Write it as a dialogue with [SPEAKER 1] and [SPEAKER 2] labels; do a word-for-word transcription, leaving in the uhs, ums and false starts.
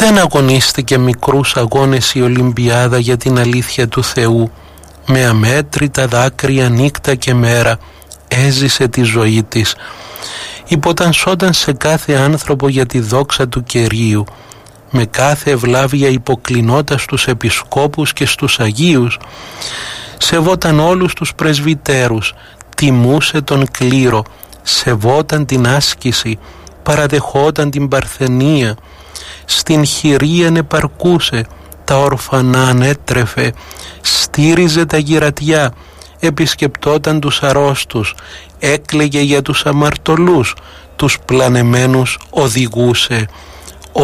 [SPEAKER 1] Δεν αγωνίστηκε μικρούς αγώνες η Ολυμπιάδα για την αλήθεια του Θεού. Με αμέτρητα δάκρυα νύχτα και μέρα έζησε τη ζωή της. Υποτανσόταν σε κάθε άνθρωπο για τη δόξα του Κυρίου. Με κάθε ευλάβεια υποκλεινόταν στους επισκόπους και στους Αγίους. Σεβόταν όλους τους πρεσβυτέρους, τιμούσε τον κλήρο, σεβόταν την άσκηση, παραδεχόταν την παρθενία. Στην χειρία επαρκούσε, τα ορφανά ανέτρεφε, στήριζε τα γυρατιά, επισκεπτόταν τους αρρώστους, έκλαιγε για τους αμαρτωλούς, τους πλανεμένους οδηγούσε.